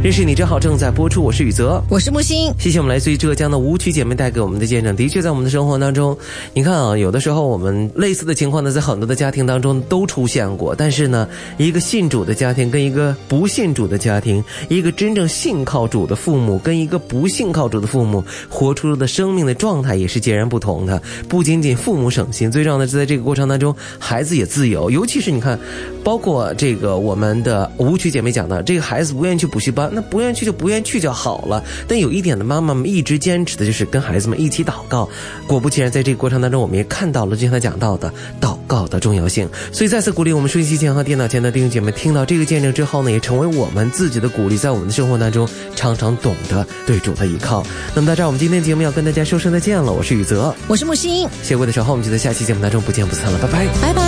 认识你真好正在播出，我是宇泽， 我是木星。 谢谢我们来自于浙江的舞曲姐妹带给我们的见证。的确在我们的生活当中，你看啊，有的时候我们类似的情况呢，在很多的家庭当中都出现过。但是呢，一个信主的家庭跟一个不信主的家庭，一个真正信靠主的父母跟一个不信靠主的父母，活出的生命的状态也是截然不同的。不仅仅父母省心，最重要的是在这个过程当中，孩子也自由。尤其是你看，包括这个我们的舞曲姐妹讲的，这个孩子不愿意去补习班，那不愿意去就不愿意去就好了。但有一点的妈妈们一直坚持的就是跟孩子们一起祷告。果不其然，在这个过程当中，我们也看到了就像他讲到的祷告的重要性。所以再次鼓励我们收音机前和电脑前的弟兄姐妹，听到这个见证之后呢，也成为我们自己的鼓励，在我们的生活当中常常懂得对主的依靠。那么到这儿，我们今天的节目要跟大家说声再见了。我是宇泽， 我是木星。 谢谢各位的守候，我们就在下期节目当中不见不散了，拜拜， 拜拜。